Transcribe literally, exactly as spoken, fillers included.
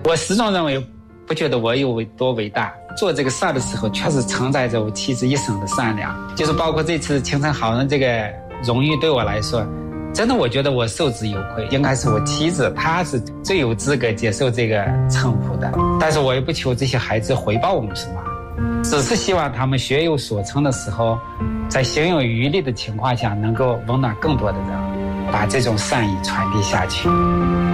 我始终认为，不觉得我有多伟大。做这个事儿的时候，确实承载着我妻子一生的善良。就是包括这次青城好人这个荣誉，对我来说，真的我觉得我受之有愧。应该是我妻子，她是最有资格接受这个称呼的。但是我也不求这些孩子回报我们什么，只是希望他们学有所成的时候，在行有余力的情况下，能够温暖更多的人，把这种善意传递下去。